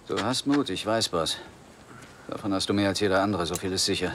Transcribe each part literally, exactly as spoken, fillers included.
Du hast Mut, ich weiß, Boss. Davon hast du mehr als jeder andere, so viel ist sicher.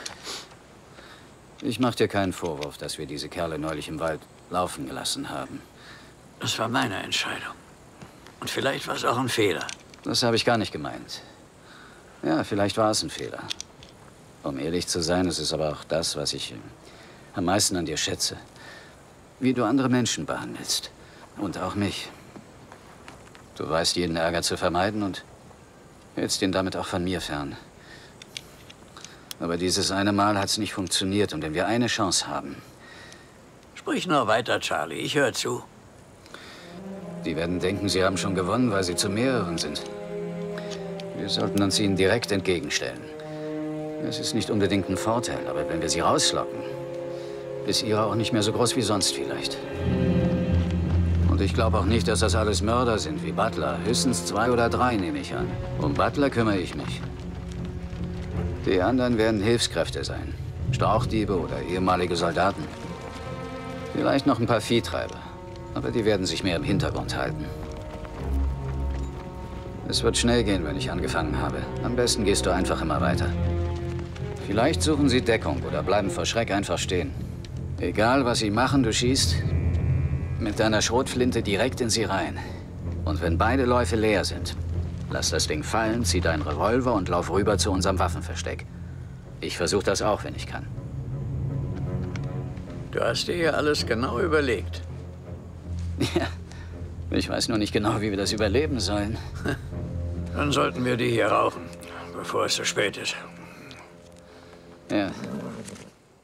Ich mach dir keinen Vorwurf, dass wir diese Kerle neulich im Wald laufen gelassen haben. Das war meine Entscheidung. Und vielleicht war es auch ein Fehler. Das habe ich gar nicht gemeint. Ja, vielleicht war es ein Fehler. Um ehrlich zu sein, ist es aber auch das, was ich am meisten an dir schätze. Wie du andere Menschen behandelst. Und auch mich. Du weißt, jeden Ärger zu vermeiden und hältst ihn damit auch von mir fern. Aber dieses eine Mal hat es nicht funktioniert. Und wenn wir eine Chance haben... Sprich nur weiter, Charlie. Ich höre zu. Die werden denken, sie haben schon gewonnen, weil sie zu mehreren sind. Wir sollten uns ihnen direkt entgegenstellen. Es ist nicht unbedingt ein Vorteil, aber wenn wir sie rauslocken, ist ihre auch nicht mehr so groß wie sonst vielleicht. Und ich glaube auch nicht, dass das alles Mörder sind wie Butler. Höchstens zwei oder drei, nehme ich an. Um Butler kümmere ich mich. Die anderen werden Hilfskräfte sein. Strauchdiebe oder ehemalige Soldaten. Vielleicht noch ein paar Viehtreiber. Aber die werden sich mehr im Hintergrund halten. Es wird schnell gehen, wenn ich angefangen habe. Am besten gehst du einfach immer weiter. Vielleicht suchen sie Deckung oder bleiben vor Schreck einfach stehen. Egal, was sie machen, du schießt mit deiner Schrotflinte direkt in sie rein. Und wenn beide Läufe leer sind, lass das Ding fallen, zieh deinen Revolver und lauf rüber zu unserem Waffenversteck. Ich versuche das auch, wenn ich kann. Du hast dir ja alles genau überlegt. Ja, ich weiß nur nicht genau, wie wir das überleben sollen. Dann sollten wir die hier rauchen, bevor es zu spät ist. Ja.